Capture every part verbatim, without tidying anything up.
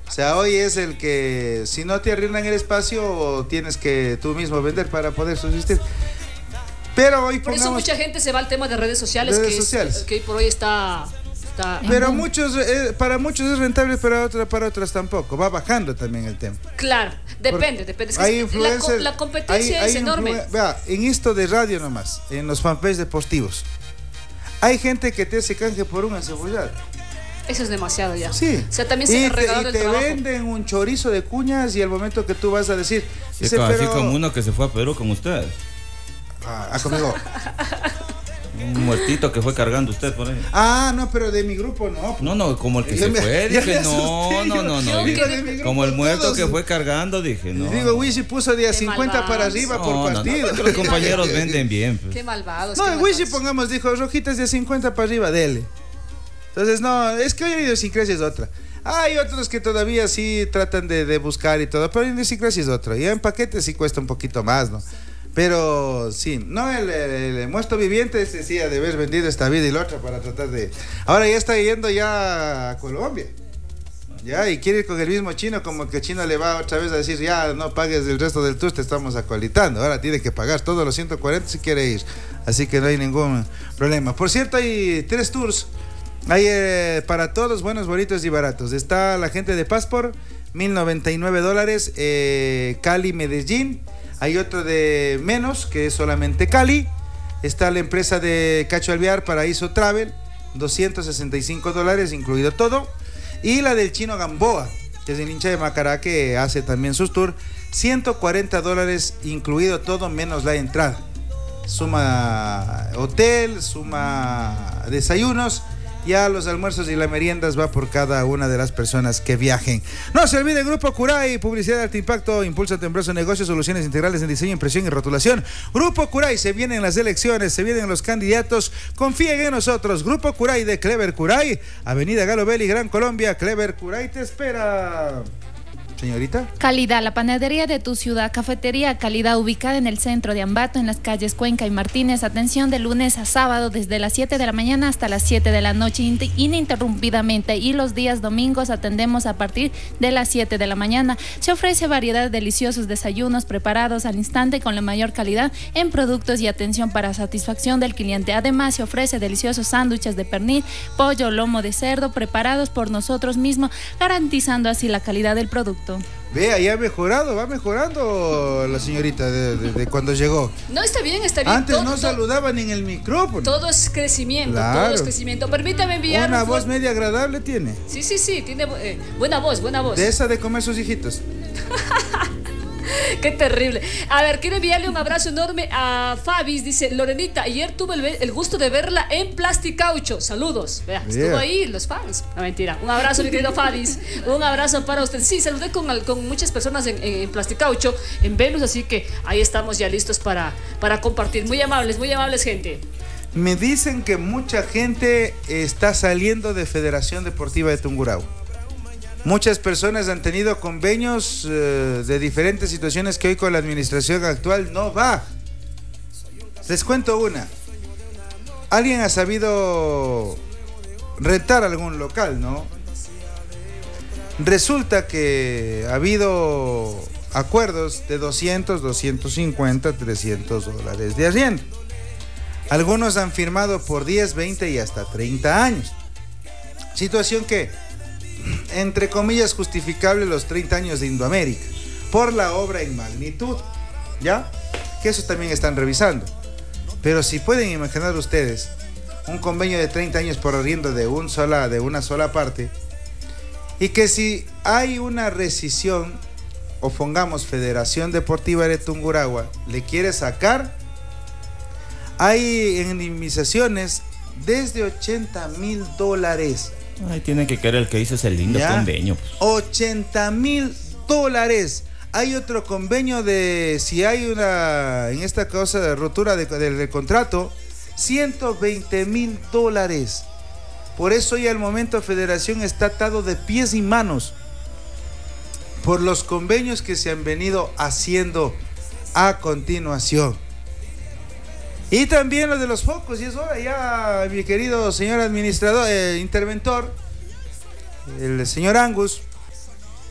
O sea, hoy es el que, si no te arriendan el espacio, tienes que tú mismo vender para poder subsistir. Pero hoy Por pongamos, eso mucha gente se va al tema de redes sociales, redes que, sociales. Es, que hoy por hoy está... está Pero muchos, eh, para muchos es rentable, para otros, para otros tampoco. Va bajando también el tema. Claro, depende, Por, depende. Es que hay la, influencers, la competencia hay, es hay enorme. Influ- vea, en esto de radio nomás, en los fanpages deportivos, hay gente que te hace canje por un encebollado. Eso es demasiado ya. Sí. O sea, también se y ha regalado te, y el te trabajo. venden un chorizo de cuñas y al momento que tú vas a decir... Sí, dice, así pero... como uno que se fue a Perú con usted. Ah, ah, conmigo. Un muertito que fue cargando usted por ahí. Ah, no, pero de mi grupo no. No, no, como el que Ya se me- fue, ya dije, me no, asusté, no, yo- no, yo no. vi dije, de mi grupo como el muerto todos- que fue cargando, dije, no. Digo, Wishi puso de a Qué cincuenta para malvados. arriba No, por no, no, partido. porque los compañeros venden bien. Pues. Qué malvados. No, qué el Wishi malvados. pongamos, dijo, rojitas de cincuenta para arriba, dele. Entonces, no, es que hoy la idiosincrasia es otra. Hay otros que todavía sí tratan de, de buscar y todo, pero la idiosincrasia es otra. Ya en paquete sí cuesta un poquito más, ¿no? Pero sí, no, el, el, el muerto viviente este sí ha de haber vendido esta vida y la otra para tratar de... Ahora ya está yendo ya a Colombia. Ya, y quiere ir con el mismo chino, como que el chino le va otra vez a decir, ya no pagues el resto del tour, te estamos acolitando. Ahora tiene que pagar todos los ciento cuarenta si quiere ir. Así que no hay ningún problema. Por cierto, hay tres tours. Hay eh, para todos, buenos, bonitos y baratos. Está la gente de Passport, mil noventa y nueve dólares, eh, Cali, Medellín. Hay otro de menos, que es solamente Cali. Está la empresa de Cacho Alvear, Paraíso Travel, doscientos sesenta y cinco dólares, incluido todo. Y la del chino Gamboa, que es el hincha de Macará, que hace también sus tours, ciento cuarenta dólares, incluido todo, menos la entrada. Suma hotel, suma desayunos. Ya los almuerzos y las meriendas va por cada una de las personas que viajen. No se olvide, Grupo Curay, publicidad de alto impacto, impulsa tu empresa, negocio, soluciones integrales en diseño, impresión y rotulación. Grupo Curay, se vienen las elecciones, se vienen los candidatos, confíen en nosotros. Grupo Curay de Clever Curay, Avenida Galo Belli, Gran Colombia. Clever Curay te espera. Señorita. Calidad, la panadería de tu ciudad. Cafetería Calidad, ubicada en el centro de Ambato, en las calles Cuenca y Martínez. Atención de lunes a sábado desde las siete de la mañana hasta las siete de la noche, ininterrumpidamente. Y los días domingos atendemos a partir de las siete de la mañana. Se ofrece variedad de deliciosos desayunos preparados al instante con la mayor calidad en productos y atención para satisfacción del cliente. Además, se ofrece deliciosos sándwiches de pernil, pollo, lomo de cerdo preparados por nosotros mismos, garantizando así la calidad del producto. Vea, ya ha mejorado, va mejorando la señorita de, de, de cuando llegó. No, está bien, está bien. Antes todo, no todo, saludaban en el micrófono. Todo es crecimiento, Claro. todo es crecimiento. Permítame enviar... Una un voz fu- media agradable tiene. Sí, sí, sí, tiene eh, buena voz, buena voz. De esa de comer sus hijitos. Qué terrible. A ver, quiero enviarle un abrazo enorme a Fabis. Dice, Lorenita, ayer tuve el, el gusto de verla en Plasticaucho. Saludos. Vea, Yeah. estuvo ahí los fans. No, mentira. Un abrazo, mi querido Fabis. Un abrazo para usted. Sí, saludé con, con muchas personas en, en, en Plasticaucho, en Venus, así que ahí estamos ya listos para, para compartir. Muy amables, muy amables, gente. Me dicen que mucha gente está saliendo de Federación Deportiva de Tungurahua. Muchas personas han tenido convenios eh, de diferentes situaciones que hoy con la administración actual no va. Les cuento una. Alguien ha sabido rentar algún local, ¿no? Resulta que ha habido acuerdos de doscientos, doscientos cincuenta, trescientos dólares de arriendo. Algunos han firmado por diez, veinte y hasta treinta años. Situación que, entre comillas, justificable los treinta años de Indoamérica por la obra en magnitud, ¿ya? Que eso también están revisando. Pero si pueden imaginar ustedes un convenio de treinta años por arriendo de, un sola, de una sola parte, y que si hay una rescisión, o pongamos Federación Deportiva de Tungurahua, le quiere sacar, hay indemnizaciones desde ochenta mil dólares. Ay, tienen que querer el que hizo ese lindo ¿Ya? convenio. Pues. ochenta mil dólares. Hay otro convenio de, si hay una, en esta cosa de rotura de, del, del contrato, ciento veinte mil dólares. Por eso ya al momento Federación está atado de pies y manos por los convenios que se han venido haciendo a continuación. Y también lo de los focos, y es hora ya, mi querido señor administrador, eh, interventor, el señor Angus,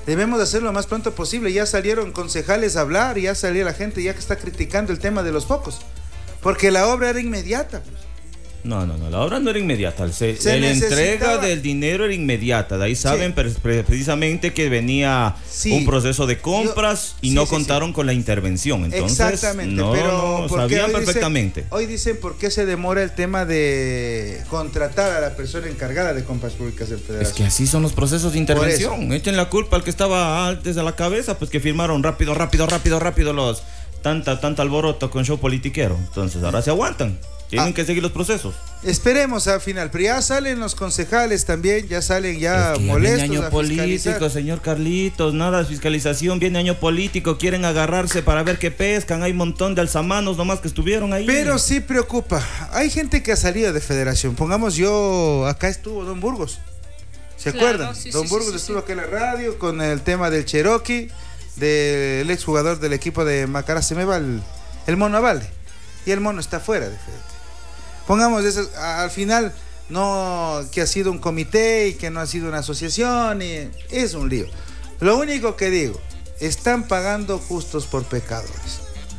Debemos hacerlo lo más pronto posible. Ya salieron concejales a hablar, ya salió la gente ya que está criticando el tema de los focos. Porque la obra era inmediata. No, no, no, la obra no era inmediata. Se, Se la necesitaba... entrega del dinero era inmediata. De ahí saben Sí. pre- pre- precisamente que venía Sí. un proceso de compras Yo- y sí, no sí, contaron sí. con la intervención. Entonces, Exactamente, no, pero no, ¿por qué sabían hoy dicen- perfectamente. hoy dicen por qué se demora el tema de contratar a la persona encargada de compras públicas en Federación. Es que así son los procesos de intervención. Echen la culpa al que estaba antes de la cabeza, pues que firmaron rápido, rápido, rápido, rápido los tanta, tanta alboroto con show politiquero. Entonces ahora se aguantan. Tienen Ah. que seguir los procesos. Esperemos al final, pero ya salen los concejales también, ya salen ya Es que ya molestos viene año a político, fiscalizar. señor Carlitos, nada de fiscalización, viene año político, quieren agarrarse para ver qué pescan, hay un montón de alzamanos nomás que estuvieron ahí. Pero sí preocupa, hay gente que ha salido de Federación, pongamos yo, acá estuvo Don Burgos, ¿se Claro, acuerdan? sí, Don sí, Burgos sí, sí, estuvo sí. acá en la radio con el tema del Cherokee, del exjugador del equipo de Macará, se me va el, el mono Avalde, y el mono está fuera de Federación. Pongamos eso, a- al final, no que ha sido un comité y que no ha sido una asociación, y es un lío. Lo único que digo, están pagando justos por pecadores.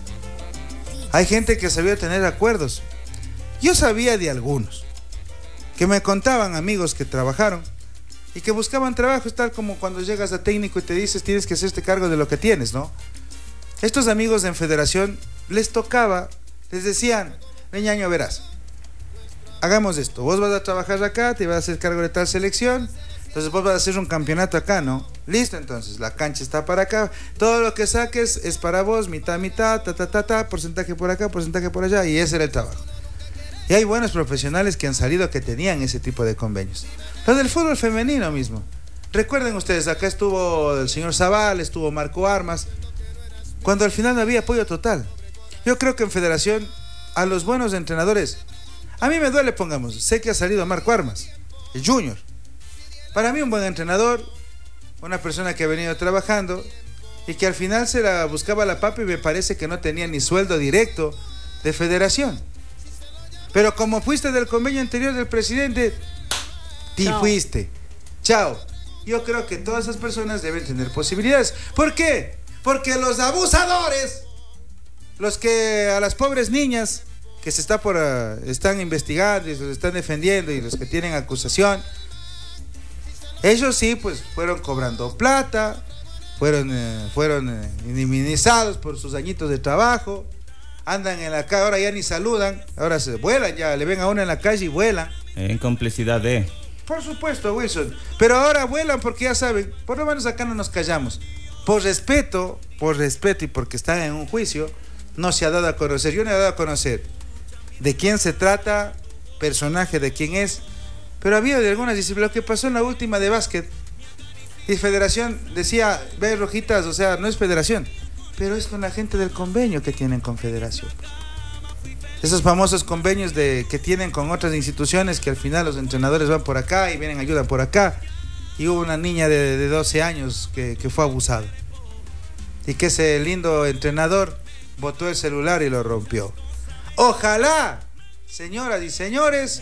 Hay gente que sabía tener acuerdos. Yo sabía de algunos, que me contaban amigos que trabajaron y que buscaban trabajo, es tal como cuando llegas a técnico y te dices tienes que hacerte cargo de lo que tienes, ¿no? Estos amigos en Federación les tocaba, les decían, Leñaño, verás, hagamos esto, vos vas a trabajar acá, te vas a hacer cargo de tal selección, entonces vos vas a hacer un campeonato acá, ¿no? Listo, entonces, la cancha está para acá, todo lo que saques es para vos, mitad, mitad, ta, ta, ta, ta, porcentaje por acá, porcentaje por allá, y ese era el trabajo. Y hay buenos profesionales que han salido que tenían ese tipo de convenios. Lo del fútbol femenino mismo. Recuerden ustedes, acá estuvo el señor Zaval, estuvo Marco Armas, cuando al final no había apoyo total. Yo creo que en Federación, a los buenos entrenadores, a mí me duele, pongamos, sé que ha salido Marco Armas, el Junior. Para mí un buen entrenador, una persona que ha venido trabajando y que al final se la buscaba la papa y me parece que no tenía ni sueldo directo de Federación. Pero como fuiste del convenio anterior del presidente, te Chao. fuiste. Chao. Yo creo que todas esas personas deben tener posibilidades. ¿Por qué? Porque los abusadores, los que a las pobres niñas que se está por, uh, están investigando y los están defendiendo y los que tienen acusación, ellos sí pues fueron cobrando plata, fueron, eh, fueron eh, indemnizados por sus añitos de trabajo, andan en la calle, ahora ya ni saludan, ahora se vuelan ya, le ven a uno en la calle y vuelan. En complicidad de... Por supuesto, Wilson, pero ahora vuelan porque ya saben, por lo menos acá no nos callamos. Por respeto, por respeto y porque están en un juicio, no se ha dado a conocer, yo no he dado a conocer de quién se trata, personaje de quién es, pero había de algunas, dice, lo que pasó en la última de básquet, y Federación decía, ve Rojitas, o sea, no es Federación, pero es con la gente del convenio que tienen con Federación. Esos famosos convenios de, que tienen con otras instituciones que al final los entrenadores van por acá y vienen ayuda por acá. Y hubo una niña de, de doce años que, que fue abusada. Y que ese lindo entrenador botó el celular y lo rompió. Ojalá, señoras y señores,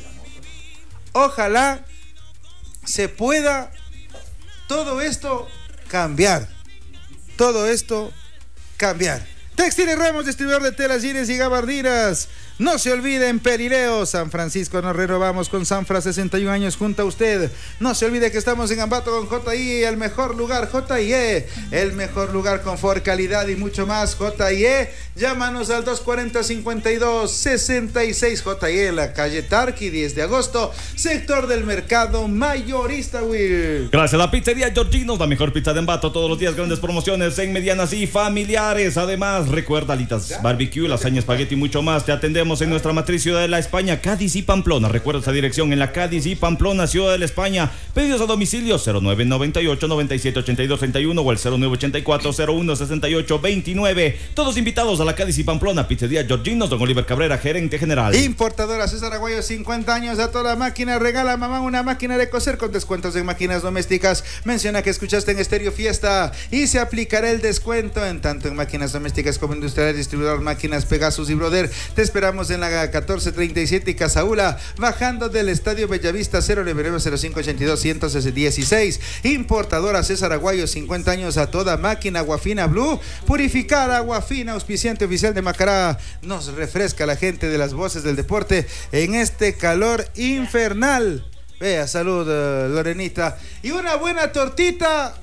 ojalá se pueda todo esto cambiar. Todo esto cambiar. Textiles Ramos, distribuidor de telas, jeans y gabardinas. No se olviden, Perileo, San Francisco, nos renovamos con Sanfra, sesenta y un años junto a usted. No se olvide que estamos en Ambato con J I E, el mejor lugar, J I E, el mejor lugar, confort, calidad y mucho más, J I E. Llámanos al dos cuarenta, cincuenta y dos, sesenta y seis, J I E, en la calle Tarqui, diez de agosto, sector del mercado mayorista, Will. Gracias a la pizzería Georginos, la mejor pizza de Ambato, todos los días grandes promociones en medianas y familiares. Además, recuerda alitas, barbecue, lasaña, espagueti y mucho más. Te atendemos en nuestra matriz Ciudad de la España, Cádiz y Pamplona. Recuerda esa dirección en la Cádiz y Pamplona, Ciudad de la España. Pedidos a domicilio cero nueve noventa y ocho, noventa y siete, ochenta y dos, treinta y uno o el cero nueve ochenta y cuatro, cero uno, sesenta y ocho, veintinueve. Todos invitados a la Cádiz y Pamplona, pizzería Georginos, don Oliver Cabrera, gerente general. Importadora César Aguayo, cincuenta años a toda máquina. Regala mamá una máquina de coser con descuentos en máquinas domésticas. Menciona que escuchaste en Estéreo Fiesta y se aplicará el descuento en tanto en máquinas domésticas como industriales, distribuidor máquinas Pegasus y Brother. Te esperamos ubicamos en la catorce treinta y siete y Casaula, bajando del Estadio Bellavista. Cero nueve nueve cero cinco ochenta y dos ciento dieciséis. Importadora César Aguayo, cincuenta años a toda máquina. Aguafina Blue, purificada Aguafina, auspiciante oficial de Macará. Nos refresca la gente de las voces del deporte en este calor infernal. Vea, salud, uh, Lorenita. Y una buena tortita.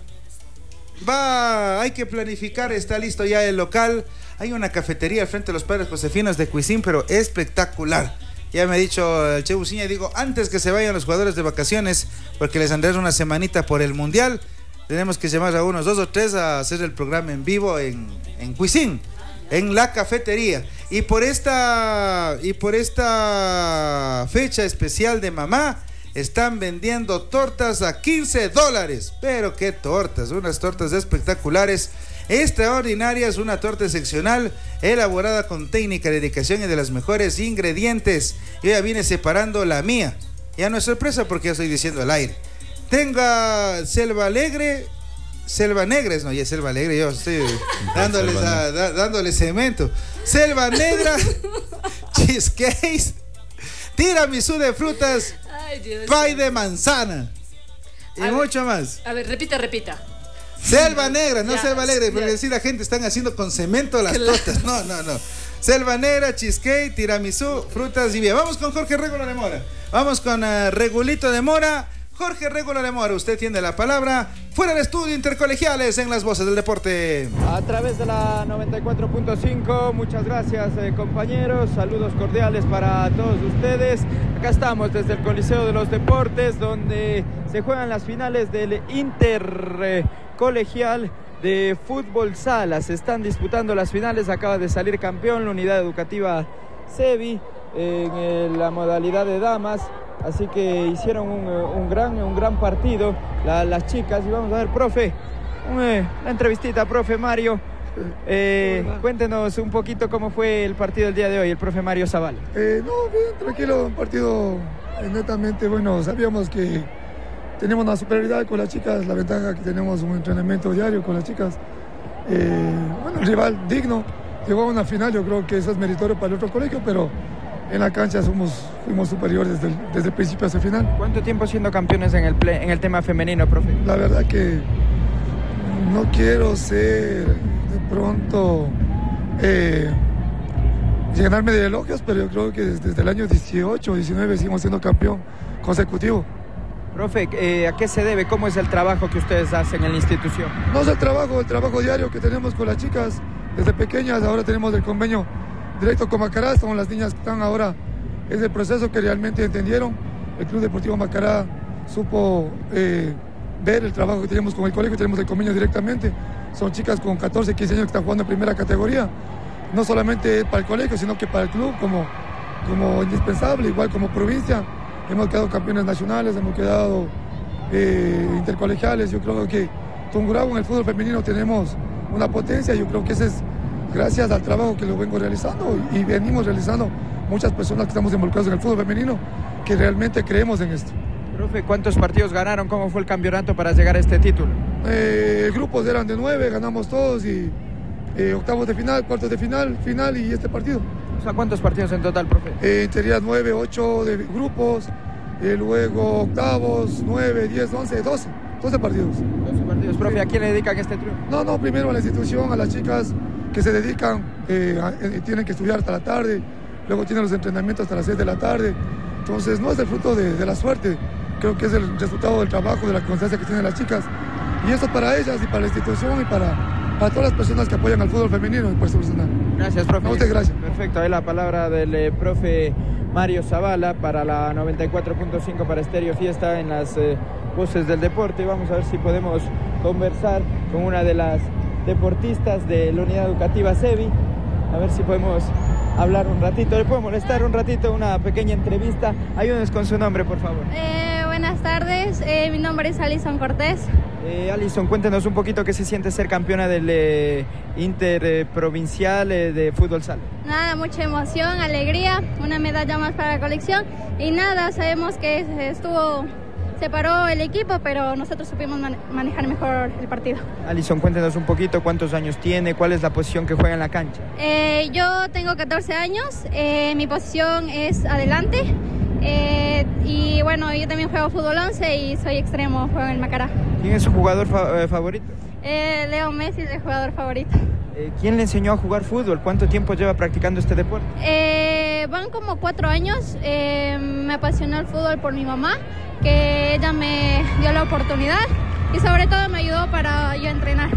Va, hay que planificar, está listo ya el local. Hay una cafetería al frente de los Padres Josefinos de Cuisín, pero espectacular. Ya me ha dicho el Che Buciña, digo, antes que se vayan los jugadores de vacaciones, porque les andaré una semanita por el Mundial, tenemos que llamar a unos dos o tres a hacer el programa en vivo en, en Cuisín, en la cafetería. Y por esta, y por esta fecha especial de mamá, están vendiendo tortas a quince dólares. Pero qué tortas, unas tortas espectaculares, extraordinarias, una torta excepcional, elaborada con técnica, dedicación y de los mejores ingredientes. Yo ya vine separando la mía. Ya no es sorpresa porque ya estoy diciendo al aire. Tenga Selva Alegre, Selva Negra, no, ya es Selva Alegre, yo estoy dándoles, a, da, dándoles cemento. Selva Negra, cheesecakes, tiramisú de frutas, ay, Dios, pie de manzana y a mucho ver, más. A ver, repita, repita. Selva Negra, no ya, Selva Alegre, porque ya. decir la gente están haciendo con cemento las Claro. tortas. No, no, no. Selva Negra, cheesecake, tiramisú, frutas y bien. Vamos con Jorge Régola de Mora. Vamos con uh, Regulito de Mora. Jorge Régola de Mora, usted tiene la palabra. Fuera del estudio, Intercolegiales en las voces del deporte. A través de la noventa y cuatro punto cinco, muchas gracias eh, compañeros, saludos cordiales para todos ustedes. Acá estamos desde el Coliseo de los Deportes, donde se juegan las finales del Intercolegial de Fútbol Sala. Se están disputando las finales, acaba de salir campeón la unidad educativa Sevi en eh, la modalidad de damas. Así que hicieron un, un, gran, un gran partido la, las chicas. Y vamos a ver, profe, una entrevistita, profe Mario. Eh, cuéntenos un poquito cómo fue el partido del día de hoy, el profe Mario Zavala. Eh, no, bien, tranquilo, un partido eh, netamente bueno. Sabíamos que tenemos una superioridad con las chicas, la ventaja que tenemos un entrenamiento diario con las chicas. Eh, bueno, un rival digno, llegó a una final, yo creo que eso es meritorio para el otro colegio, pero en la cancha somos, fuimos superiores desde el, desde el principio hasta el final. ¿Cuánto tiempo siendo campeones en el, ple, en el tema femenino, profe? La verdad que no quiero ser de pronto eh, llenarme de elogios, pero yo creo que desde, desde el año dieciocho, diecinueve seguimos siendo campeón consecutivo. Profe, eh, ¿a qué se debe? ¿Cómo es el trabajo que ustedes hacen en la institución? No es el trabajo, el trabajo diario que tenemos con las chicas desde pequeñas. Ahora tenemos el convenio directo con Macará, son las niñas que están ahora, es el proceso que realmente entendieron. El Club Deportivo Macará supo eh, ver el trabajo que tenemos con el colegio, tenemos el convenio directamente. Son chicas con catorce, quince años que están jugando en primera categoría, no solamente para el colegio, sino que para el club como, como indispensable, igual como provincia. Hemos quedado campeones nacionales, hemos quedado eh, intercolegiales. Yo creo que Tungurahua en el fútbol femenino tenemos una potencia, yo creo que ese es gracias al trabajo que lo vengo realizando y venimos realizando muchas personas que estamos involucrados en el fútbol femenino, que realmente creemos en esto. Profe, ¿cuántos partidos ganaron? ¿Cómo fue el campeonato para llegar a este título? Eh, grupos eran de nueve, ganamos todos y eh, octavos de final, cuartos de final, final y este partido. O sea, ¿cuántos partidos en total, profe? Eh, sería nueve, ocho de grupos, eh, luego octavos, nueve, diez, once, doce, doce partidos. doce partidos. Profe, ¿a quién le dedican este triunfo? No, no, primero a la institución, a las chicas que se dedican, eh, a, eh, tienen que estudiar hasta la tarde, luego tienen los entrenamientos hasta las seis de la tarde. Entonces no es el fruto de, de la suerte, creo que es el resultado del trabajo, de la constancia que tienen las chicas. Y eso para ellas y para la institución y para, para todas las personas que apoyan al fútbol femenino y por su personal. Gracias, profe. A usted, gracias. Perfecto, ahí la palabra del eh, profe Mario Zavala para la noventa y cuatro punto cinco para Estéreo Fiesta en las eh, voces del deporte. Vamos a ver si podemos conversar con una de las deportistas de la unidad educativa Sevi. A ver si podemos hablar un ratito. ¿Le puedo molestar un ratito? Una pequeña entrevista. Ayúdenos con su nombre, por favor. Eh, buenas tardes, eh, mi nombre es Alison Cortés. Eh, Alison, cuéntenos un poquito qué se siente ser campeona del eh, Interprovincial eh, de Fútbol Sala. Nada, mucha emoción, alegría, una medalla más para la colección. Y nada, sabemos que estuvo se paró el equipo, pero nosotros supimos man manejar mejor el partido. Alison, cuéntenos un poquito cuántos años tiene, cuál es la posición que juega en la cancha. Eh, yo tengo catorce años, eh, mi posición es adelante. Eh, y bueno, yo también juego fútbol once y soy extremo, juego en el Macará. ¿Quién es su jugador fa eh, favorito? Eh, Leo Messi es el jugador favorito. Eh, ¿Quién le enseñó a jugar fútbol? ¿Cuánto tiempo lleva practicando este deporte? Eh, van como cuatro años. Eh, me apasionó el fútbol por mi mamá, que ella me dio la oportunidad y sobre todo me ayudó para yo entrenar.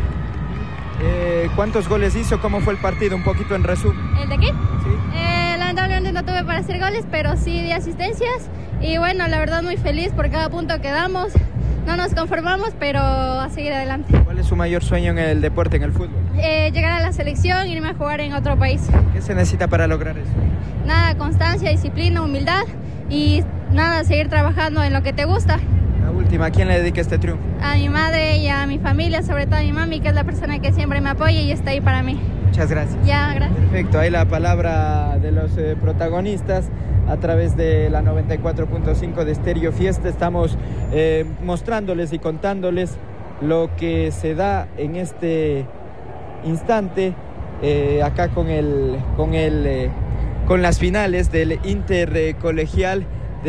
Eh, ¿Cuántos goles hizo? ¿Cómo fue el partido? Un poquito en resumen. ¿El de aquí? Sí. Eh, lamentablemente no tuve para hacer goles, pero sí di asistencias. Y bueno, la verdad muy feliz por cada punto que damos. No nos conformamos, pero a seguir adelante. ¿Cuál es su mayor sueño en el deporte, en el fútbol? Eh, llegar a la selección, irme a jugar en otro país. ¿Qué se necesita para lograr eso? Nada, constancia, disciplina, humildad y nada, seguir trabajando en lo que te gusta. La última, ¿a quién le dedica este triunfo? A mi madre y a mi familia, sobre todo a mi mami, que es la persona que siempre me apoya y está ahí para mí. Muchas gracias. Ya, gracias. Perfecto, ahí la palabra de los eh, protagonistas a través de la noventa y cuatro punto cinco de Stereo Fiesta. Estamos eh, mostrándoles y contándoles lo que se da en este instante eh, acá con el con el eh, con las finales del intercolegial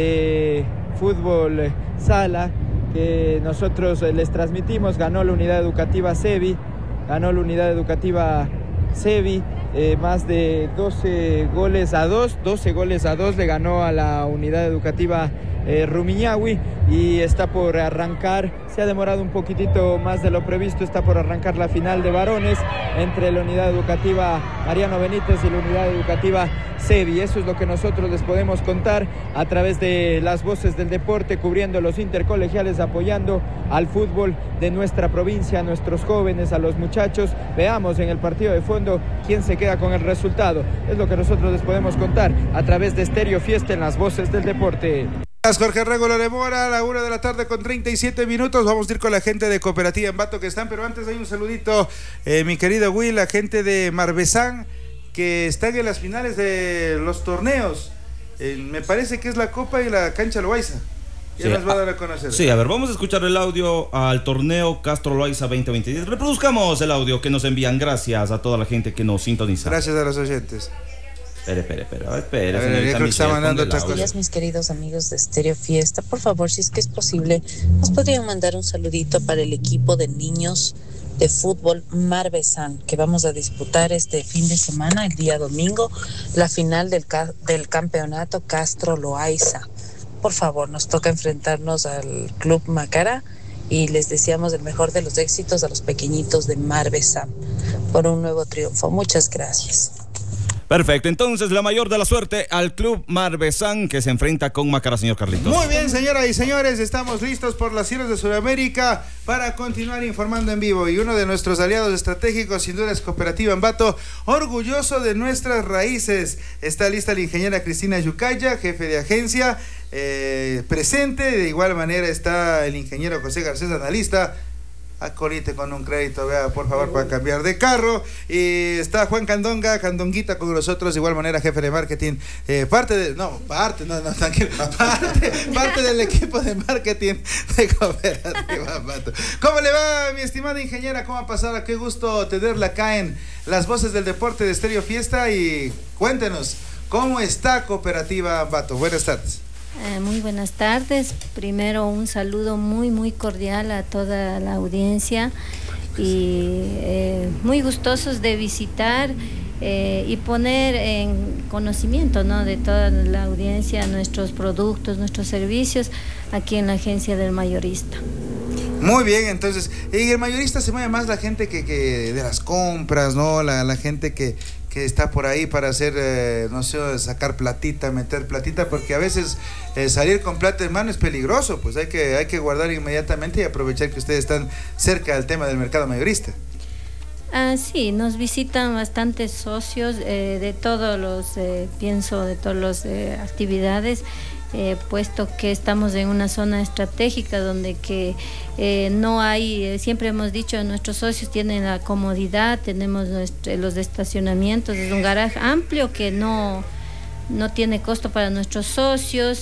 de fútbol sala que nosotros les transmitimos. Ganó la unidad educativa Sevi, ganó la unidad educativa Sevi, eh, más de doce goles a dos, doce goles a dos le ganó a la unidad educativa eh, Rumiñahui y está por arrancar, se ha demorado un poquitito más de lo previsto, está por arrancar la final de varones entre la unidad educativa Mariano Benítez y la unidad educativa Sevi. Eso es lo que nosotros les podemos contar a través de las voces del deporte, cubriendo los intercolegiales, apoyando al fútbol de nuestra provincia, a nuestros jóvenes, a los muchachos. Veamos en el partido de fondo quién se queda con el resultado. Es lo que nosotros les podemos contar a través de Stereo Fiesta en las voces del deporte. Jorge Regulo de Mora, a la una de la tarde con treinta y siete minutos. Vamos a ir con la gente de Cooperativa Ambato que están, pero antes hay un saludito, eh, mi querido Will, la gente de Marbezán que están en las finales de los torneos. Eh, me parece que es la Copa y la Cancha Loaiza. Ya sí, nos va a dar a conocer. Sí, a ver, vamos a escuchar el audio al torneo Castro Loaiza veinte veintidós. Reproduzcamos el audio que nos envían. Gracias a toda la gente que nos sintoniza. Gracias a los oyentes. Espere, espere, espere, espere. A ver, yo creo que está mandando otra cosa. Días, mis queridos amigos de Stereo Fiesta. Por favor, si es que es posible, nos podrían mandar un saludito para el equipo de niños de fútbol Marbezán, que vamos a disputar este fin de semana, el día domingo, la final del, ca del campeonato Castro Loaiza. Por favor, nos toca enfrentarnos al Club Macará y les deseamos el mejor de los éxitos a los pequeñitos de Marbezán por un nuevo triunfo. Muchas gracias. Perfecto, entonces la mayor de la suerte al Club Marbezán que se enfrenta con Macará, señor Carlitos. Muy bien, señoras y señores, estamos listos por las cielos de Sudamérica para continuar informando en vivo. Y uno de nuestros aliados estratégicos, sin duda, es Cooperativa Ambato, orgulloso de nuestras raíces. Está lista la ingeniera Cristina Yucaya, jefe de agencia, eh, presente. De igual manera está el ingeniero José Garcés, analista. Acolite con un crédito, vea, por favor, para cambiar de carro. Y está Juan Candonga, Candonguita con nosotros, de igual manera, jefe de marketing, eh, parte de, no, parte, no, no, tranquilo, parte, parte del equipo de marketing de Cooperativa Ambato. ¿Cómo le va, mi estimada ingeniera? ¿Cómo ha pasado? Qué gusto tenerla acá en las voces del deporte de Stereo Fiesta y cuéntenos, ¿cómo está Cooperativa Ambato? Buenas tardes. Eh, muy buenas tardes. Primero un saludo muy muy cordial a toda la audiencia y eh, muy gustosos de visitar eh, y poner en conocimiento, ¿no?, de toda la audiencia nuestros productos, nuestros servicios aquí en la agencia del mayorista. Muy bien, entonces, y el mayorista se mueve más la gente que, que de las compras, ¿no? La, la gente que, que está por ahí para hacer, eh, no sé, sacar platita, meter platita, porque a veces eh, salir con plata en mano es peligroso, pues hay que, hay que guardar inmediatamente y aprovechar que ustedes están cerca del tema del mercado mayorista. Ah, sí, nos visitan bastantes socios eh, de todos los, eh, pienso, de todas las eh, actividades. Eh, puesto que estamos en una zona estratégica donde que eh, no hay, eh, siempre hemos dicho, nuestros socios tienen la comodidad, tenemos nuestro, los estacionamientos, es un garaje amplio que no, no tiene costo para nuestros socios.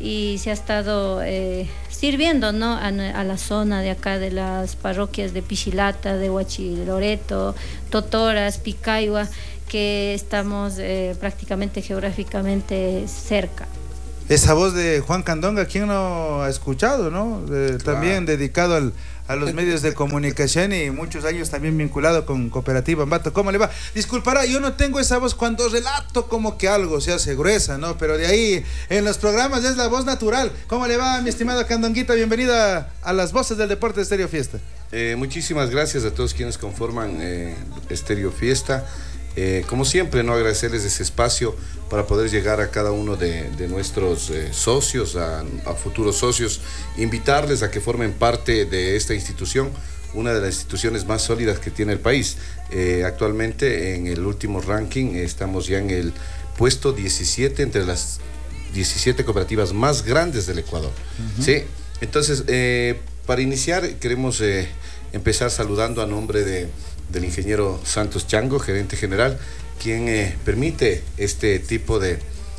y se ha estado eh, sirviendo, ¿no? a, a la zona de acá de las parroquias de Pichilata, de Huachiloreto, Totoras, Picayua, que estamos eh, prácticamente geográficamente cerca. Esa voz de Juan Candonga, ¿quién no ha escuchado, no? De, también dedicado al, a los medios de comunicación y muchos años también vinculado con Cooperativa Ambato. ¿Cómo le va? Disculpará, yo no tengo esa voz cuando relato como que algo se hace gruesa, ¿no? Pero de ahí, en los programas es la voz natural. ¿Cómo le va, mi estimado Candonguita? Bienvenida a las voces del deporte de Estéreo Fiesta. Eh, muchísimas gracias a todos quienes conforman eh, Estéreo Fiesta. Eh, como siempre, no agradecerles ese espacio para poder llegar a cada uno de, de nuestros eh, socios, a, a futuros socios, invitarles a que formen parte de esta institución, una de las instituciones más sólidas que tiene el país. Eh, actualmente en el último ranking estamos ya en el puesto diecisiete entre las diecisiete cooperativas más grandes del Ecuador. Uh-huh. ¿Sí? Entonces, eh, para iniciar queremos eh, empezar saludando a nombre de del ingeniero Santos Chango, gerente general, quien eh, permite este tipo de,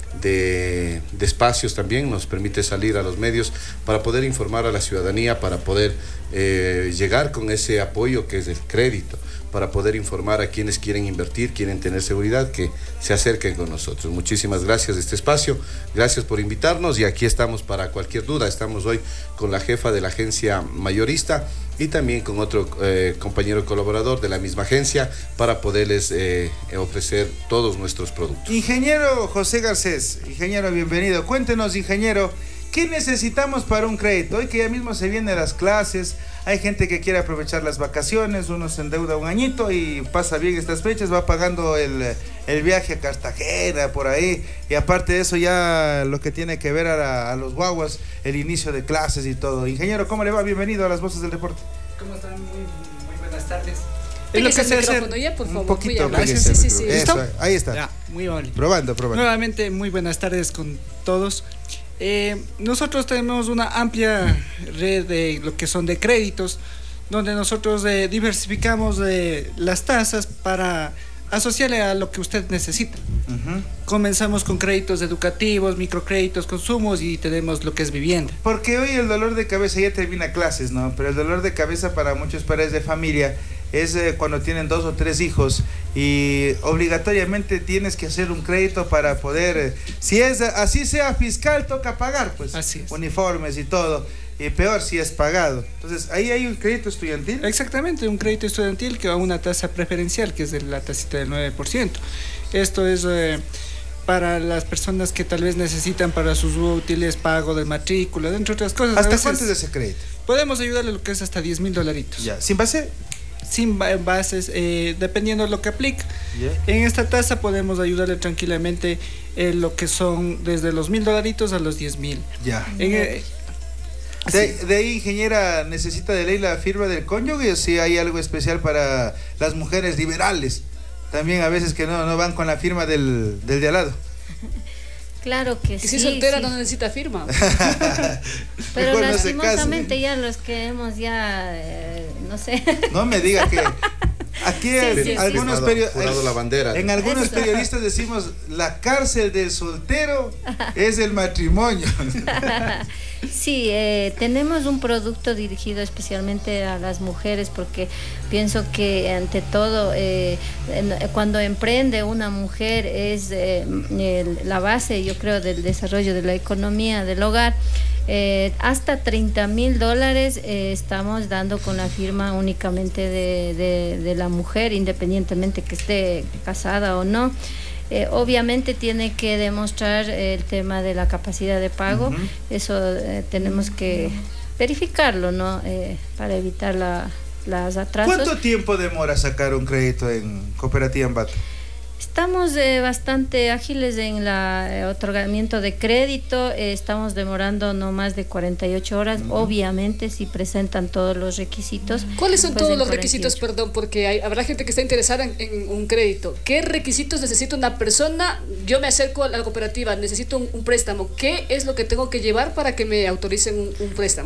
de, de espacios también, nos permite salir a los medios para poder informar a la ciudadanía, para poder eh, llegar con ese apoyo que es el crédito, para poder informar a quienes quieren invertir, quieren tener seguridad, que se acerquen con nosotros. Muchísimas gracias de este espacio, gracias por invitarnos y aquí estamos para cualquier duda. Estamos hoy con la jefa de la agencia mayorista y también con otro eh, compañero colaborador de la misma agencia para poderles eh, ofrecer todos nuestros productos. Ingeniero José Garcés, ingeniero, bienvenido. Cuéntenos, ingeniero, ¿qué necesitamos para un crédito? Hoy que ya mismo se vienen las clases, hay gente que quiere aprovechar las vacaciones, uno se endeuda un añito y pasa bien estas fechas, va pagando el, el viaje a Cartagena, por ahí, y aparte de eso ya lo que tiene que ver a, la, a los guaguas, el inicio de clases y todo. Ingeniero, ¿cómo le va? Bienvenido a las voces del deporte. ¿Cómo están? Muy, muy buenas tardes. Es lo que se hace ya, por favor. Un poquito, gracias. Sí, sí, sí. Eso, ahí está. Ya, muy amable. Probando, probando. Nuevamente, muy buenas tardes con todos. Eh, nosotros tenemos una amplia red de lo que son de créditos, donde nosotros eh, diversificamos eh, las tasas para asociarle a lo que usted necesita. Uh-huh. Comenzamos con créditos educativos, microcréditos, consumos y tenemos lo que es vivienda. Porque hoy el dolor de cabeza ya termina clases, ¿no? Pero el dolor de cabeza para muchos padres de familia es eh, cuando tienen dos o tres hijos y obligatoriamente tienes que hacer un crédito para poder, eh, si es así sea fiscal, toca pagar, pues, así es. Uniformes y todo, y peor si es pagado. Entonces, ahí hay un crédito estudiantil. Exactamente, un crédito estudiantil que va a una tasa preferencial, que es de la tasita del nueve por ciento. Esto es eh, para las personas que tal vez necesitan para sus útiles, pago de matrícula, entre otras cosas. ¿Hasta cuánto es ese crédito? Podemos ayudarle a lo que es hasta diez mil dolaritos. Ya, ¿sin base? Sin bases, eh, dependiendo de lo que aplica. Yeah. En esta tasa podemos ayudarle tranquilamente en lo que son desde los mil dolaritos a los diez mil. Ya. Yeah. Eh, de, de ahí, ingeniera, ¿necesita de ley la firma del cónyuge o si hay algo especial para las mujeres liberales? También a veces que no, no van con la firma del, del de al lado. Claro que sí. Y si soltera sí. no necesita firma. Pero mejor lastimosamente no ya los que hemos ya, eh, no sé. No me diga que aquí sí, el, sí, algunos sí. period el, la bandera. En algunos Eso. periodistas decimos la cárcel del soltero es el matrimonio. Sí, eh, tenemos un producto dirigido especialmente a las mujeres porque pienso que ante todo eh, cuando emprende una mujer es eh, el, la base, yo creo, del desarrollo de la economía del hogar. Eh, hasta treinta mil dólares eh, estamos dando con la firma únicamente de, de, de la mujer, independientemente que esté casada o no. Eh, obviamente tiene que demostrar el tema de la capacidad de pago. Uh-huh. Eso eh, tenemos que verificarlo, ¿no? Eh, para evitar la, las atrasos. ¿Cuánto tiempo demora sacar un crédito en Cooperativa Ambato? Estamos eh, bastante ágiles en el eh, otorgamiento de crédito, eh, estamos demorando no más de cuarenta y ocho horas, uh-huh. obviamente si presentan todos los requisitos. ¿Cuáles son pues todos los requisitos, perdón, porque hay, habrá gente que está interesada en, en un crédito? ¿Qué requisitos necesita una persona? Yo me acerco a la cooperativa, necesito un, un préstamo, ¿qué es lo que tengo que llevar para que me autoricen un, un préstamo?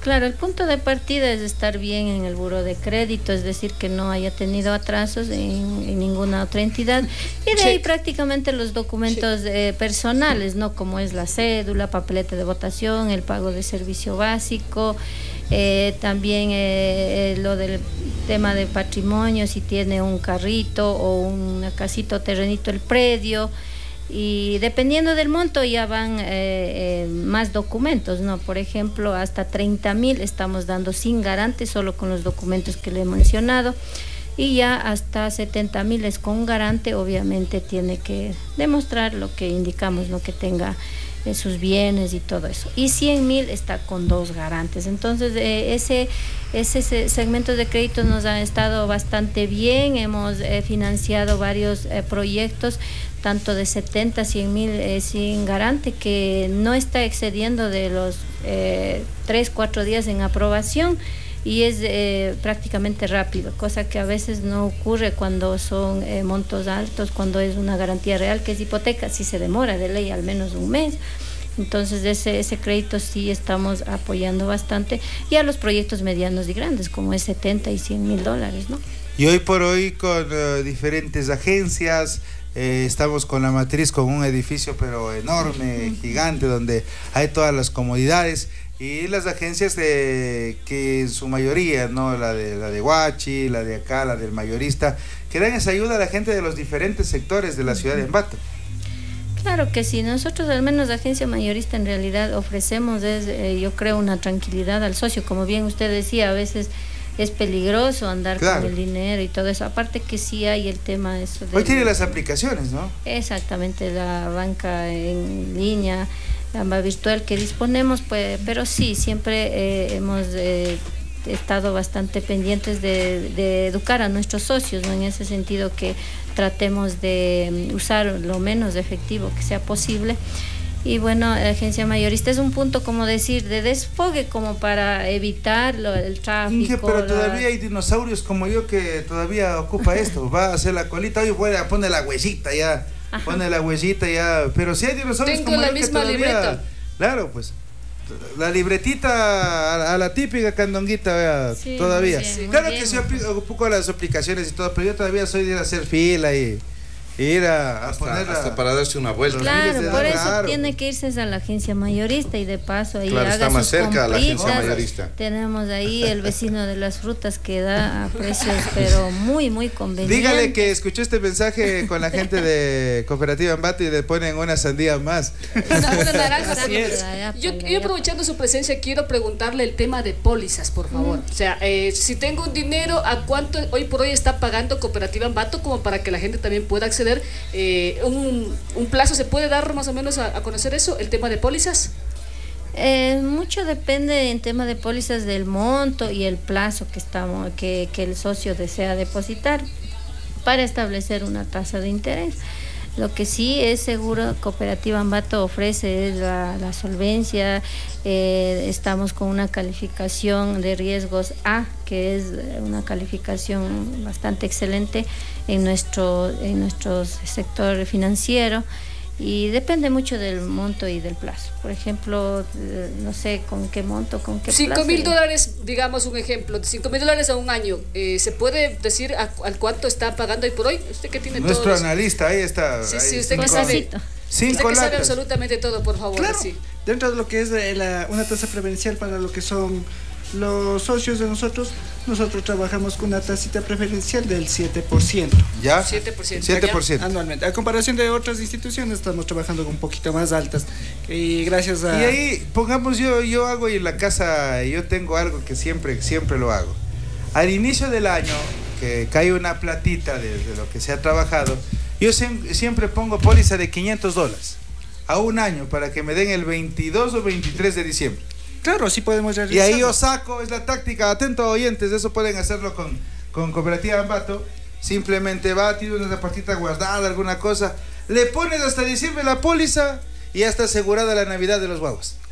Claro, el punto de partida es estar bien en el buro de crédito, es decir, que no haya tenido atrasos en, en ninguna otra entidad. Y de ahí prácticamente los documentos eh, personales, ¿no? Como es la cédula, papeleta de votación, el pago de servicio básico, eh, también eh, lo del tema de patrimonio, si tiene un carrito o una casita o terrenito, el predio. Y dependiendo del monto ya van eh, eh, más documentos, ¿no? Por ejemplo, hasta treinta mil estamos dando sin garante, solo con los documentos que le he mencionado. Y ya hasta setenta mil es con garante, obviamente tiene que demostrar lo que indicamos, ¿no? Que tenga eh, sus bienes y todo eso. Y cien mil está con dos garantes. Entonces, eh, ese, ese segmento de créditos nos ha estado bastante bien. Hemos eh, financiado varios eh, proyectos, tanto de setenta, cien mil eh, sin garante, que no está excediendo de los eh, tres, cuatro días en aprobación y es eh, prácticamente rápido, cosa que a veces no ocurre cuando son eh, montos altos, cuando es una garantía real que es hipoteca, sí se demora de ley al menos un mes. Entonces ese, ese crédito sí estamos apoyando bastante, y a los proyectos medianos y grandes como es setenta y cien mil dólares, ¿no? Y hoy por hoy con uh, diferentes agencias, Eh, estamos con la matriz, con un edificio pero enorme, uh-huh. gigante, donde hay todas las comodidades, y las agencias de, que en su mayoría, ¿no? La de la de Huachi, la de acá, la del mayorista, que dan esa ayuda a la gente de los diferentes sectores de la ciudad de Ambato. Claro que sí, nosotros al menos la agencia mayorista en realidad ofrecemos, es, eh, yo creo, una tranquilidad al socio, como bien usted decía, a veces es peligroso andar claro. con el dinero y todo eso, aparte que sí hay el tema eso de... Hoy tiene las aplicaciones, ¿no? Exactamente, la banca en línea, la banca virtual que disponemos, pues, pero sí, siempre eh, hemos eh, estado bastante pendientes de, de educar a nuestros socios, ¿no? En ese sentido que tratemos de usar lo menos efectivo que sea posible. Y bueno, la agencia mayorista es un punto, como decir, de desfogue, como para evitar lo, el tráfico. Inge, pero la... todavía hay dinosaurios como yo que todavía ocupa esto, va a hacer la colita, hoy puede poner la huesita ya, Ajá. pone la huesita ya, pero si hay dinosaurios Tengo como la yo misma que todavía, libreta. Claro, pues, la libretita a, a la típica candonguita, vea, sí, todavía. Bien, claro que sí, ocupo las aplicaciones y todo, pero yo todavía soy de ir a hacer fila y... ir a, a hasta, poner a, hasta para darse una vuelta. Claro, por eso claro. tiene que irse a la agencia mayorista y de paso ahí claro, haga está más sus cerca a la agencia compritas. mayorista. Tenemos ahí el vecino de las frutas que da a precios pero muy muy convenientes. Dígale que escuchó este mensaje con la gente de Cooperativa Ambato y le ponen una sandía más. Una, una naranja. Yo, yo aprovechando su presencia quiero preguntarle el tema de pólizas, por favor. Mm. O sea, eh, si tengo un dinero, ¿a cuánto hoy por hoy está pagando Cooperativa Ambato, como para que la gente también pueda acceder? Eh, un, un plazo se puede dar más o menos a, a conocer eso, el tema de pólizas. Eh, mucho depende en tema de pólizas del monto y el plazo que estamos que, que el socio desea depositar para establecer una tasa de interés. Lo que sí es seguro, Cooperativa Ambato ofrece es la, la solvencia, eh, estamos con una calificación de riesgos A, que es una calificación bastante excelente en nuestro, en nuestro sector financiero, y depende mucho del monto y del plazo. Por ejemplo, no sé con qué monto, con qué plazo. Cinco mil dólares, digamos un ejemplo, cinco mil dólares a un año. Eh, ¿Se puede decir a, al cuánto está pagando hoy por hoy? Usted que tiene nuestro todos. analista, ahí está. Sí, ahí sí, usted cinco, que sabe. Cinco usted que sabe latas. absolutamente todo, por favor. Claro, sí. Dentro de lo que es de la, una tasa preferencial para lo que son los socios de nosotros, nosotros trabajamos con una tasita preferencial del siete por ciento. ¿Ya? siete por ciento. siete por ciento. Anualmente. A comparación de otras instituciones, estamos trabajando con un poquito más altas. Y gracias a... Y ahí, pongamos, yo, yo hago y en la casa, yo tengo algo que siempre, siempre lo hago. Al inicio del año, que cae una platita de, de lo que se ha trabajado, yo siempre, siempre pongo póliza de quinientos dólares a un año para que me den el veintidós o veintitrés de diciembre. Claro, sí podemos realizarlo. Y ahí yo saco, es la táctica, atento oyentes, eso pueden hacerlo con, con Cooperativa Ambato. Simplemente va, tiene una partita guardada, alguna cosa, le pones hasta diciembre la póliza y ya está asegurada la Navidad de los guaguas.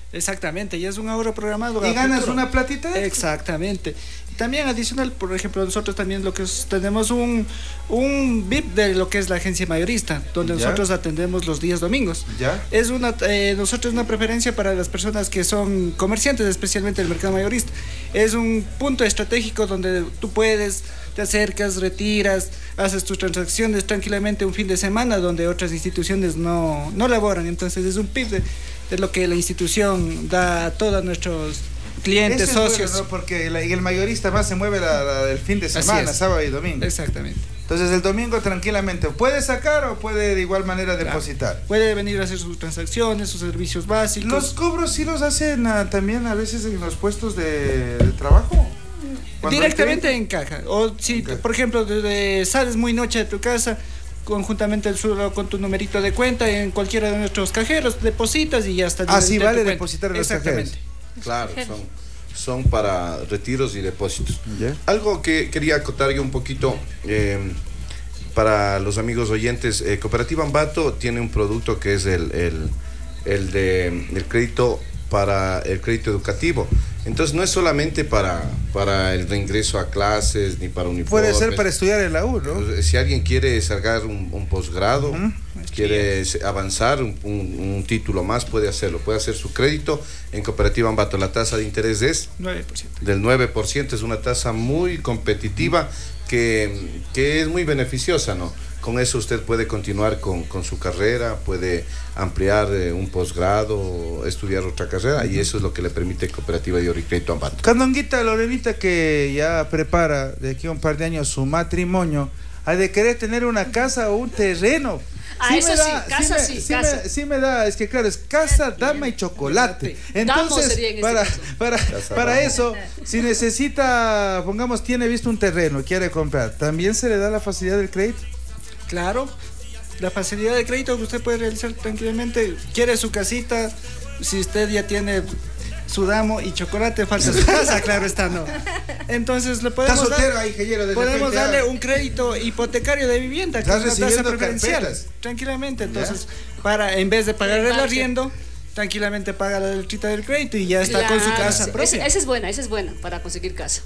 Exactamente, y es un ahorro programado. Y ganas futuro. una platita. Exactamente. También adicional, por ejemplo, nosotros también lo que es, tenemos un, un V I P de lo que es la agencia mayorista, donde ¿Ya? nosotros atendemos los días domingos. ¿Ya? Es una, eh, nosotros una preferencia para las personas que son comerciantes, especialmente del mercado mayorista. Es un punto estratégico donde tú puedes, te acercas, retiras, haces tus transacciones tranquilamente un fin de semana, donde otras instituciones no, no laboran. Entonces es un P I B de, de lo que la institución da a todos nuestros clientes, Ese es socios. bueno, ¿no? Porque la- y el mayorista más se mueve la- la- el fin de Así semana, es. sábado y domingo. Exactamente. Entonces el domingo tranquilamente puede sacar o puede de igual manera Claro. depositar. Puede venir a hacer sus transacciones, sus servicios básicos. Los cobros sí los hacen ah, también a veces en los puestos de, de trabajo. Cuando Directamente hay en caja. O si, por ejemplo, de- de- sales muy noche de tu casa, conjuntamente solo con tu numerito de cuenta en cualquiera de nuestros cajeros, depositas y ya está. Ah, sí, directamente vale en tu cuenta. depositar en los Exactamente. Claro, son, son para retiros y depósitos. Algo que quería acotar yo un poquito eh, para los amigos oyentes, eh, Cooperativa Ambato tiene un producto que es el, el, el de el crédito para el crédito educativo. Entonces no es solamente para, para el reingreso a clases ni para uniformes. Puede ser para estudiar en la U, ¿no? Si alguien quiere sacar un, un posgrado, quiere se- avanzar un, un- un título más, puede hacerlo. Puede hacer su crédito en Cooperativa Ambato. La tasa de interés es nueve por ciento. del nueve por ciento. Es una tasa muy competitiva que, que es muy beneficiosa, ¿no? Con eso usted puede continuar con, con su carrera, puede ampliar eh, un posgrado, estudiar otra carrera, y eso es lo que le permite Cooperativa de Ahorro y Crédito Ambato. Candonguita Lorenita, que ya prepara de aquí a un par de años su matrimonio, ha de querer tener una casa o un terreno. Ah, eso me sí, casa me- sí, sí casa. Me, sí me da, es que claro, es casa, dama y chocolate. Damos Entonces, sería en este para, caso. para, Casa, para dama. eso, si necesita, pongamos, tiene visto un terreno, quiere comprar, ¿también se le da la facilidad del crédito? Claro, la facilidad de crédito que usted puede realizar tranquilamente. Quiere su casita, si usted ya tiene su damo y chocolate, falta su casa, claro está, ¿no? Entonces le podemos, Está soltero dar- ahí, ingeniero, de podemos repente, darle ah. un crédito hipotecario de vivienda, que Estás es una tasa recibiendo preferencial, carpetas. tranquilamente. Entonces, para en vez de pagar el Voucher. arriendo, tranquilamente paga la letrita del crédito y ya está con su Claro, casa sí. propia. Esa, esa es buena, esa es buena para conseguir casa.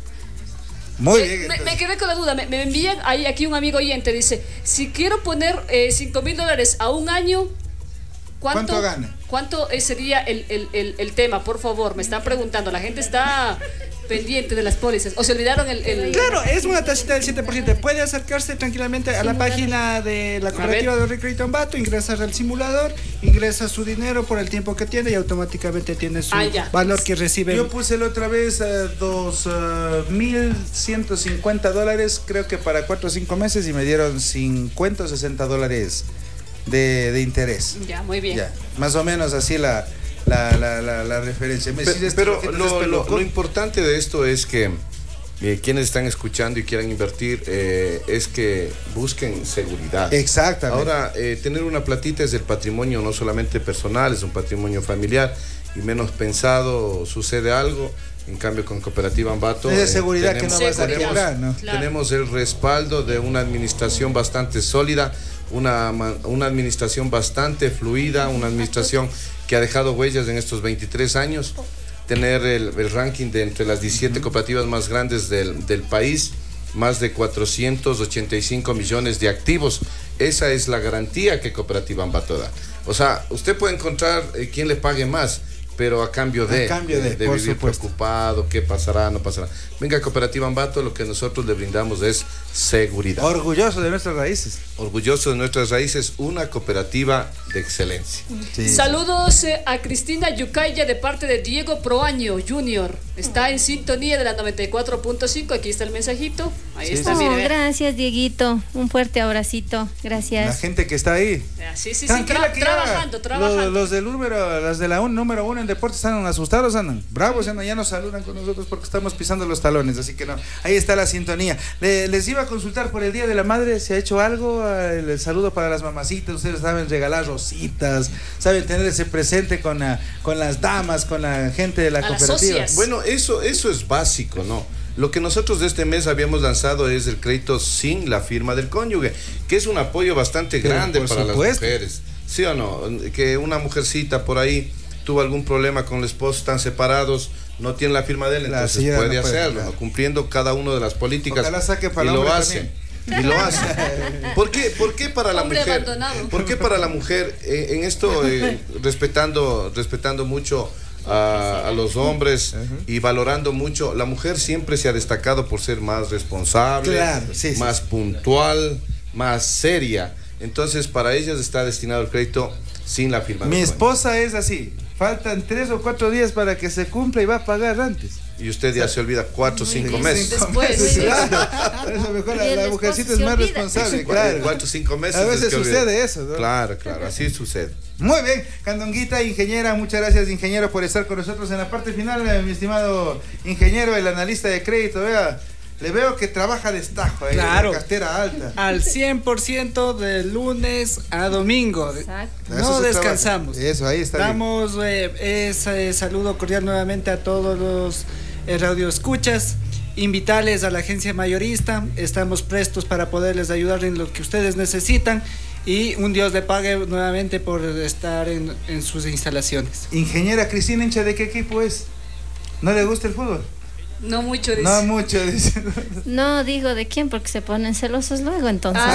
Muy Me- bien. Me, entonces. me quedé con la duda, me, me envían ahí aquí un amigo oyente, dice, si quiero poner eh, cinco mil dólares a un año, ¿cuánto, ¿Cuánto gana? ¿Cuánto eh, sería el, el, el, el tema? Por favor, me están preguntando, la gente está pendiente de las pólizas, o se olvidaron el... el- Claro, es una tasita del siete por ciento. Puede acercarse tranquilamente a la página de la cooperativa de ahorro y crédito Ambato, ingresar al simulador, ingresa su dinero por el tiempo que tiene y automáticamente tiene su Ah, ya. valor que recibe. Yo puse la otra vez eh, dos eh, mil ciento cincuenta dólares, creo que para cuatro o cinco meses, y me dieron cincuenta o sesenta dólares de, de interés. Ya, muy bien. Ya, más o menos así la, la, la, la, la referencia. Me Pe- decís, Pero, esto, lo, es lo- pelocón. lo importante de esto es que eh, quienes están escuchando y quieran invertir eh, es que busquen seguridad. Exactamente. Ahora, eh, tener una platita es el patrimonio no solamente personal, es un patrimonio familiar, y menos pensado sucede algo. En cambio, con Cooperativa Ambato Es de seguridad que no vas a Seguridad. quebrar, ¿no? Claro. tenemos el respaldo de una administración bastante sólida, una, ma- una administración bastante fluida, una administración que ha dejado huellas en estos veintitrés años, tener el, el ranking de entre las diecisiete cooperativas más grandes del, del país, más de cuatrocientos ochenta y cinco millones de activos. Esa es la garantía que Cooperativa Ambato da. O sea, usted puede encontrar eh, quien le pague más, pero a cambio de, A cambio de, por vivir supuesto. preocupado, qué pasará, no pasará. Venga, Cooperativa Ambato, lo que nosotros le brindamos es seguridad. Orgulloso de nuestras raíces. Orgulloso de nuestras raíces, una cooperativa de excelencia. Sí. Saludos eh, a Cristina Yucaya de parte de Diego Proaño Junior. Está en sintonía de la noventa y cuatro punto cinco. Aquí está el mensajito. Ahí Sí, está, sí. Oh, mire. vea. gracias, Dieguito. Un fuerte abracito. La Gracias. gente que está ahí. Ah, Sí, sí, sí, Tranquila tra- que ya trabajando, trabajando. Los, los del número, las de la un, número uno en deportes están asustados, andan bravos, andan, ya nos saludan con nosotros porque estamos pisando los talones, así que no, ahí está la sintonía. Le- les iba a consultar por el Día de la Madre, ¿se ha hecho algo? El, el saludo para las mamacitas, ustedes saben regalar rositas, saben tener ese presente con, la- con las damas, con la gente de la A las cooperativa. socias. Bueno, eso, eso es básico, ¿no? Lo que nosotros de este mes habíamos lanzado es el crédito sin la firma del cónyuge, que es un apoyo bastante Pero grande por para supuesto. las mujeres. ¿Sí o no? Que una mujercita por ahí tuvo algún problema con el esposo, están separados, no tienen la firma de él, entonces puede, no puede hacerlo, claro. ¿no? Cumpliendo cada una de las políticas. Saque para y lo hacen. Y lo hacen. ¿Por qué, por qué para la Hombre mujer? Abandonado. ¿Por qué para la mujer? Eh, en esto, eh, respetando, respetando mucho a, a los hombres uh-huh. y valorando mucho, la mujer siempre se ha destacado por ser más responsable, claro, sí, más sí. puntual, más seria. Entonces, para ellas está destinado el crédito sin la firma. Mi esposa es así. Faltan tres o cuatro días para que se cumpla y va a pagar antes. Y usted ya se olvida cuatro o cinco meses. Después, sí. Claro. Por eso mejor la, la mujercita es más olvida. responsable. Claro. Cuatro o cinco meses. A veces es que sucede olvida. eso, ¿no? Claro, claro, así sucede. Muy bien, Candonguita, ingeniera, muchas gracias, ingeniero, por estar con nosotros en la parte final, mi estimado ingeniero, el analista de crédito. Vea, le veo que trabaja destajo, eh, claro, la cartera alta. Al cien por ciento de lunes a domingo. Exacto. No descansamos. Eso, ahí está. Damos eh, ese saludo cordial nuevamente a todos los eh, radioescuchas. Invitarles a la agencia mayorista. Estamos prestos para poderles ayudar en lo que ustedes necesitan. Y un Dios le pague nuevamente por estar en, en sus instalaciones. Ingeniera Cristina, hincha de qué equipo es? ¿No le gusta el fútbol? No mucho, dice. No mucho, dice. No digo de quién, porque se ponen celosos luego, entonces.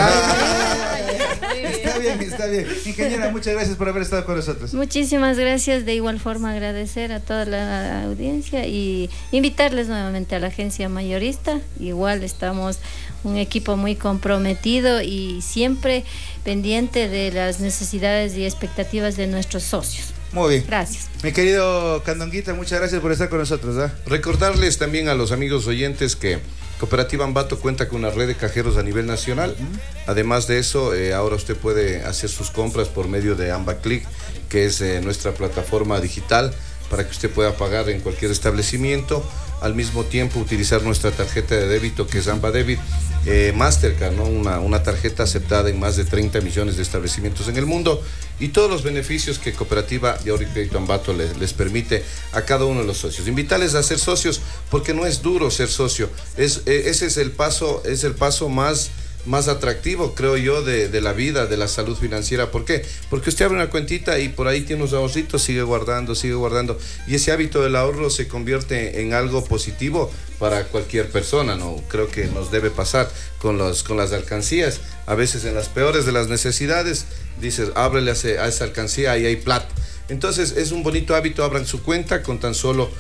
Ah, está bien, está bien. Ingeniera, muchas gracias por haber estado con nosotros. Muchísimas gracias. De igual forma, agradecer a toda la audiencia y invitarles nuevamente a la agencia mayorista. Igual estamos un equipo muy comprometido y siempre pendiente de las necesidades y expectativas de nuestros socios. Muy bien. Gracias. Mi querido Candonguita, muchas gracias por estar con nosotros. ¿eh? Recordarles también a los amigos oyentes que Cooperativa Ambato cuenta con una red de cajeros a nivel nacional. Uh-huh. Además de eso, eh, ahora usted puede hacer sus compras por medio de AmbaClick, que es eh, nuestra plataforma digital para que usted pueda pagar en cualquier establecimiento. Al mismo tiempo utilizar nuestra tarjeta de débito, que es AmbaDebit eh, Mastercard, ¿no? una, una tarjeta aceptada en más de treinta millones de establecimientos en el mundo, y todos los beneficios que Cooperativa de Ahorro y Crédito Ambato les, les permite a cada uno de los socios. Invitarles a ser socios, porque no es duro ser socio, es, eh, ese es el paso, es el paso más más atractivo, creo yo, de, de la vida, de la salud financiera. ¿Por qué? Porque usted abre una cuentita y por ahí tiene unos ahorritos, sigue guardando, sigue guardando, y ese hábito del ahorro se convierte en algo positivo para cualquier persona, ¿no? Creo que nos debe pasar con, los, con las alcancías. A veces en las peores de las necesidades, dices, ábrele a, ese, a esa alcancía y hay plata. Entonces es un bonito hábito, abran su cuenta con tan solo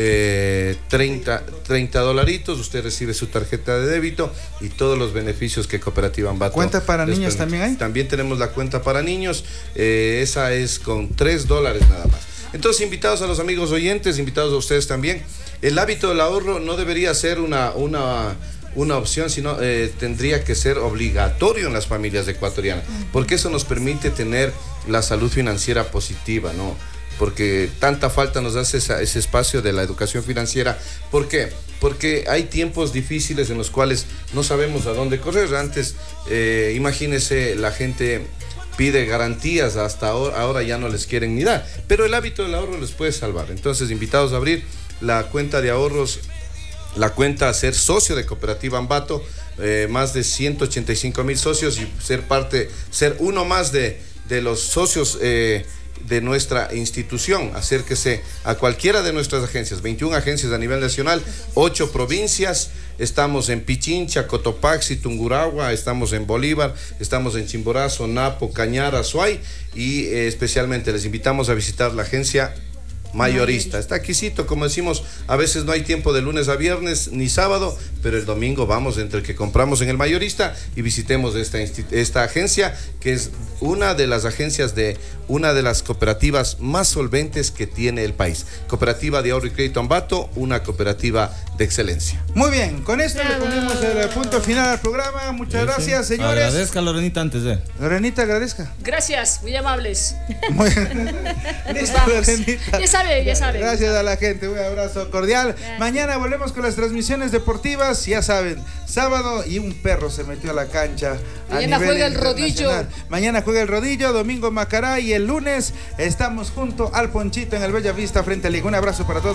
eh, treinta dolaritos, usted recibe su tarjeta de débito y todos los beneficios que Cooperativa Ambato. ¿Cuenta para niños permite. También hay? También tenemos la cuenta para niños, eh, esa es con tres dólares nada más. Entonces, invitados a los amigos oyentes, invitados a ustedes también, el hábito del ahorro no debería ser una... una una opción, sino eh, tendría que ser obligatorio en las familias ecuatorianas, porque eso nos permite tener la salud financiera positiva, ¿no? Porque tanta falta nos hace esa, ese espacio de la educación financiera. ¿Por qué? Porque hay tiempos difíciles en los cuales no sabemos a dónde correr. Antes, eh, imagínese, la gente pide garantías, hasta ahora, ahora ya no les quieren ni dar, pero el hábito del ahorro les puede salvar. Entonces, invitados a abrir la cuenta de ahorros, la cuenta a ser socio de Cooperativa Ambato, eh, más de ciento ochenta y cinco mil socios, y ser parte, ser uno más de, de los socios eh, de nuestra institución. Acérquese a cualquiera de nuestras agencias, veintiuna agencias a nivel nacional, ocho provincias. Estamos en Pichincha, Cotopaxi, Tungurahua, estamos en Bolívar, estamos en Chimborazo, Napo, Cañar, Azuay, y eh, especialmente les invitamos a visitar la agencia mayorista. Está exquisito, como decimos, a veces no hay tiempo de lunes a viernes ni sábado, pero el domingo vamos entre el que compramos en el mayorista y visitemos esta, esta agencia, que es una de las agencias de una de las cooperativas más solventes que tiene el país. Cooperativa de Ahorro y Crédito Ambato, una cooperativa de excelencia. Muy bien, con esto le ponemos el punto final al programa. Muchas sí, gracias, sí. señores. Agradezca, Lorenita, antes de. Lorenita, agradezca. Gracias, muy amables. Muy bien. Listo, Lorenita. Ya sabe, ya sabe. Gracias a la gente, un abrazo cordial. Gracias. Mañana volvemos con las transmisiones deportivas, ya saben, sábado y un perro se metió a la cancha. Mañana juega el rodillo. Mañana juega el rodillo, domingo Macará, y el lunes estamos junto al Ponchito en el Bella Vista frente a Liga. Un abrazo para todos.